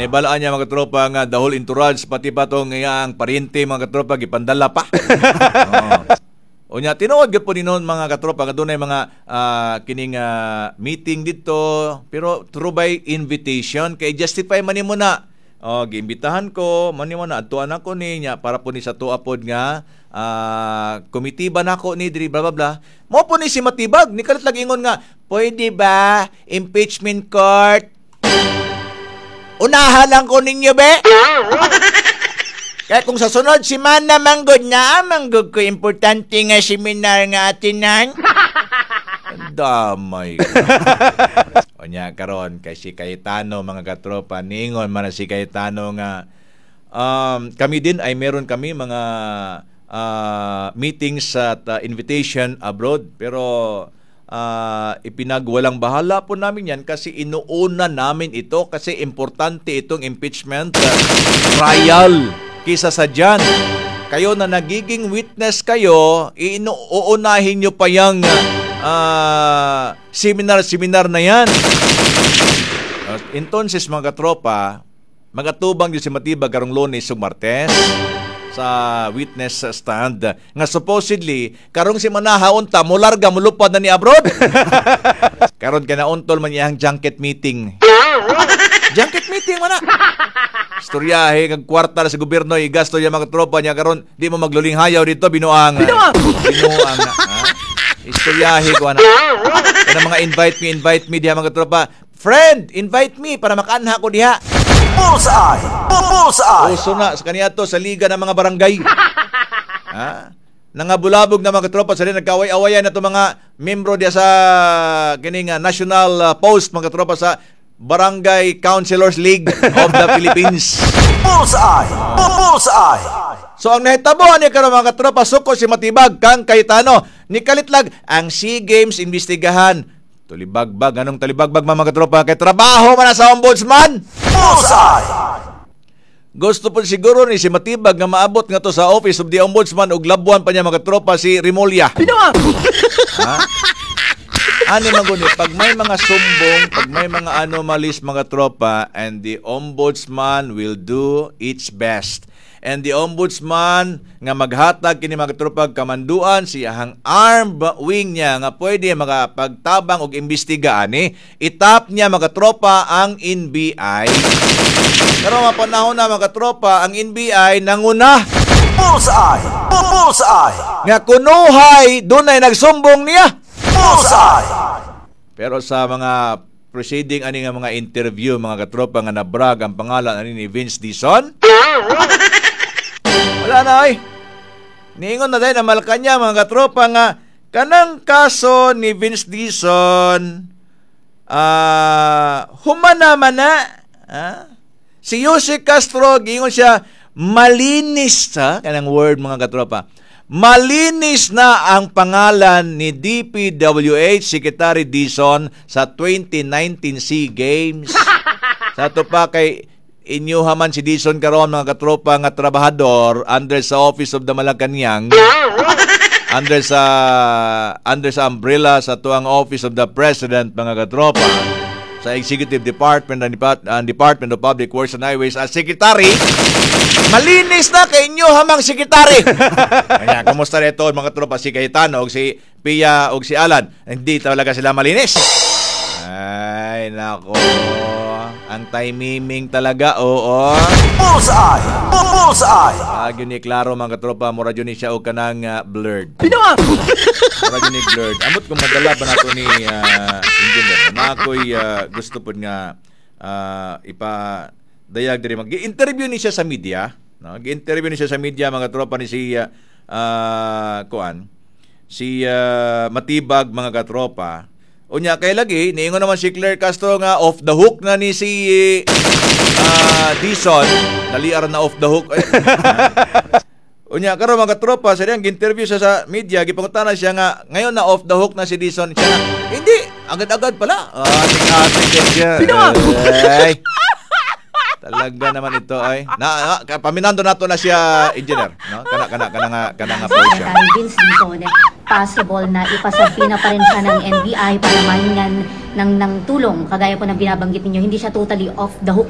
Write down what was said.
Naibalaan niya mga katropa nga the whole entourage pati pa tong iyang paryente mga katropa gipandala pa. O nya tinuod gyud po ninon mga katropa nga dunay mga kining meeting dito pero through by invitation kay justify man nimo na. Giimbitahan ko man nimo na adtuan ako niya para po ni sa tuwa pod nga komitiba nako ni diri bla bla bla. Mo po ni si Matibag ni kalit lang ingon nga pwede ba impeachment court? Unahan lang ko ninyo be. Kaya kung sa sunod, si Mana manggod na, manggod ko importante nga seminar nga atinan. Damay. O niya, karon kay si Cayetano, mga katropa, niingon man si Cayetano nga, kami din ay meron kami mga meetings at invitation abroad, pero ipinagwalang bahala po namin yan kasi inuuna namin ito kasi importante itong impeachment trial. Kisa sa dyan, kayo na nagiging witness kayo, uunahin nyo pa yung seminar na yan. Entonces, mga katropa, magatubang yun si Matibag karong Lunes ug Martes sa witness stand nga supposedly karong si Manahaon ta mo larga mo lupad na ni abroad. Karon ka na untol man iyang junket meeting. Junket meeting man na. Istoryahe kag kwarta sa gobyerno igasto niya mga tropa niya karon di mo magluling hayaw dito binuang na. Istoryahe ko ana. Kana mga invite me diha mga tropa. Friend, invite me para makaanha ko diha. Bullseye! Bullseye! Uso na sa kaniya to sa liga ng mga barangay. Nangabulabog na mga katropa sa rin nagkaway-awayan na to mga membro diya sa kining national post mga katropa sa Barangay Councilors League of the Philippines. Bullseye! Bullseye! So ang nahitabo ni karon mga katropa suko si Matibag kang Cayetano ni kalitlag ang SEA Games investigahan. Tulibagbag anong talibagbag mga katropa kay trabaho man sa ombudsman. Bullseye! Gusto po siguro ni si Matibag nga maabot nga to sa Office of the Ombudsman ug labuan pa niya mga katropa si Rimulya. Ano maguni, pag may mga sumbong, pag may mga anomalies mga tropa, and the ombudsman will do its best. And the ombudsman nga maghatag kini mga tropa kamanduan siyang arm wing niya nga pwede makapagtabang og imbestiga ani, itap niya mga tropa ang NBI. Pero mapanahon na mga tropa ang NBI nanguna. Bullseye! Bullseye! Nga kunuhay dunay nagsumbong niya. Pero sa mga proceeding ani nga mga interview mga katropa nga nabrag ang pangalan ani ni Vince Dizon. Wala na ay. Niingon na dahil na Malacanang mga katropa nga kanang kaso ni Vince Dizon humana man na. Si Jose Castro giingon siya malinis kanang word mga katropa. Malinis na ang pangalan ni DPWH Secretary Dizon sa 2019 SEA Games. Sa ito pa kay inyuhaman si Dizon karon mga katropa nga trabahador under sa Office of the Malacanang, under sa umbrella sa tuang Office of the President mga katropa, sa Executive Department and Department of Public Works and Highways as Secretary. Malinis na kay inyo hamang sekretary. Kanya, kumusta rito mga tropa si Cayetano o si Pia o si Alan? Hindi talaga sila malinis. Ay, nako. Ang timing talaga, oo. Bullseye! Bullseye! Yun ni klaro mga tropa, mura yun ni siya o kanang blurred. Mura yun ni blurred. Amot kung madala ba nato ni engineer. Na ako'y gusto po nga dayag diri mag-interview ni siya sa media, no? Gi-interview ni siya sa media mga tropa ni si Matibag mga katropa. Unya kay lagi niingon naman si Claire Castro nga off the hook na ni si Dizon, naliar na off the hook. Unya karon mga katropa sa diyang gi-interview siya sa media, gipangutanan siya nga ngayon na off the hook na si Dizon. Siya hindi agad-agad pala. Atik-atik siya. Talaga naman ito ay paminando nato na siya engineer, no? Kana nga po siya. Vince Dizon, possible na ipasabina pa rin siya ng NBI para mahingan ng tulong kagaya po ng binabanggit ninyo, hindi siya totally off the hook